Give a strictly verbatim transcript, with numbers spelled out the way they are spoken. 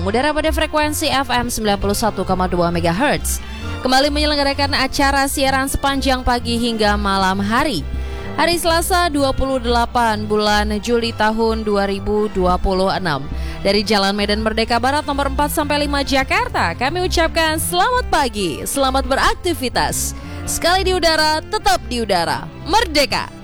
mengudara pada frekuensi F M sembilan puluh satu koma dua megahertz. Kembali menyelenggarakan acara siaran sepanjang pagi hingga malam hari. Hari Selasa dua puluh delapan bulan Juli tahun dua ribu dua puluh enam. Dari Jalan Medan Merdeka Barat nomor empat sampai lima Jakarta, kami ucapkan selamat pagi, selamat beraktivitas. Sekali di udara, tetap di udara. Merdeka!